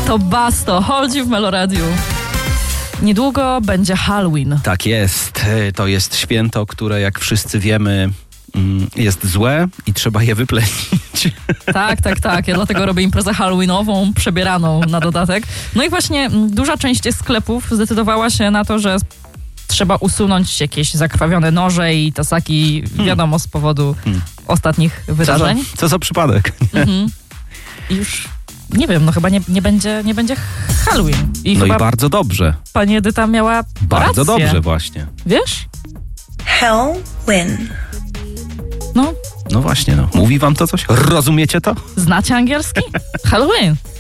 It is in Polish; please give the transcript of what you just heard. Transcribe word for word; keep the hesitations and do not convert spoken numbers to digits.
To Basto, Hold You w Meloradiu. Niedługo będzie Halloween. Tak jest. To jest święto, które jak wszyscy wiemy jest złe i trzeba je wyplenić. Tak, tak, tak. Ja dlatego robię imprezę halloweenową, przebieraną na dodatek. No i właśnie duża część sklepów zdecydowała się na to, że trzeba usunąć jakieś zakrwawione noże i tasaki, wiadomo, z powodu hmm. ostatnich wydarzeń. Co za, co za przypadek. Mhm. I już nie wiem, no chyba nie, nie, będzie, nie będzie Halloween. I no chyba i bardzo dobrze. Pani Edyta miała Bardzo rację. dobrze właśnie. Wiesz? Halloween. No. No właśnie, no. Mówi wam to coś? Rozumiecie to? Znacie angielski? Halloween.